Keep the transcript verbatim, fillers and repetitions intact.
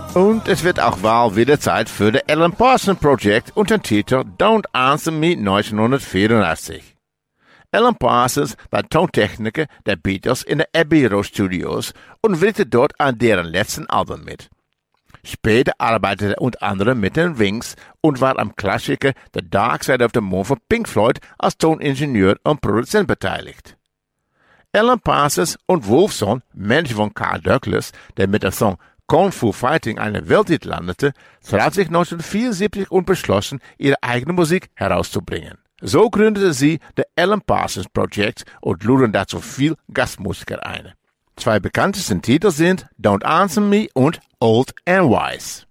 Und es wird auch mal wieder Zeit für das Alan Parsons Project unter dem Titel Don't Answer Me neunzehnhundertvierundachtzig. Alan Parsons war Tontechniker der Beatles in den Abbey Road Studios und wirkte dort an deren letzten Album mit. Später arbeitete er unter anderem mit den Wings und war am Klassiker The Dark Side of the Moon von Pink Floyd als Toningenieur und Produzent beteiligt. Alan Parsons und Wolfson, Manager von Carl Douglas, der mit dem Song Kung Fu Fighting eine Welthit landete, traf sich neunzehnhundertvierundsiebzig und beschlossen, ihre eigene Musik herauszubringen. So gründete sie das Alan Parsons Project und luden dazu viel Gastmusiker ein. Zwei bekanntesten Titel sind Don't Answer Me und Old and Wise.